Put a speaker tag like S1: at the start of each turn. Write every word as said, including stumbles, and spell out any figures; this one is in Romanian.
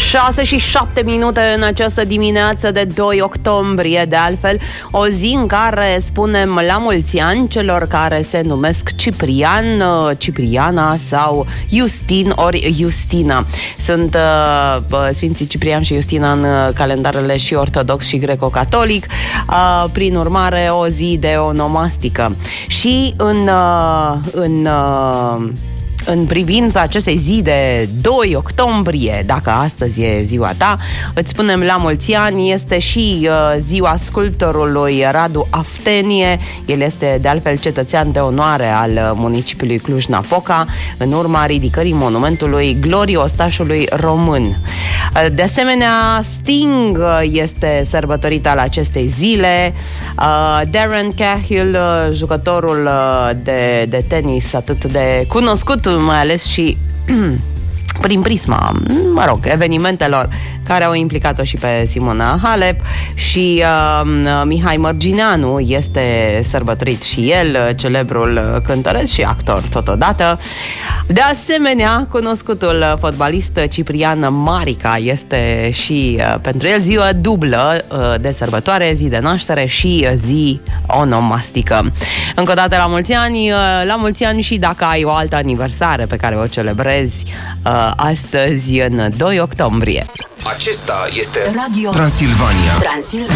S1: șase și șapte minute în această dimineață de doi octombrie, de altfel, o zi în care spunem la mulți ani celor care se numesc Ciprian, Cipriana sau Justin ori Justina. Sunt uh, Sfinții Ciprian și Justina în calendarele și ortodox și greco-catolic, uh, prin urmare o zi de onomastică. Și în, uh, în uh, În privința acestei zi de doi octombrie, dacă astăzi e ziua ta, îți spunem la mulți ani. Este și uh, ziua sculptorului Radu Aftenie. El este de altfel cetățean de onoare al municipiului Cluj-Napoca, în urma ridicării monumentului gloriei ostașului român. De asemenea, Sting este sărbătorit al acestei zile. uh, Darren Cahill, jucătorul de, de tenis atât de cunoscut, mai ales și prin prisma, mă rog, evenimentelor care au implicat-o și pe Simona Halep. Și uh, Mihai Mărgineanu este sărbătorit și el, celebrul cântăresc și actor totodată. De asemenea, cunoscutul fotbalist Ciprian Marica este și uh, pentru el ziua dublă uh, de sărbătoare, zi de naștere și zi onomastică. Încă o dată la mulți ani, uh, la mulți ani și dacă ai o altă aniversare pe care o celebrezi uh, astăzi în doi octombrie.
S2: Acesta este Radio Transilvania. Transilvania.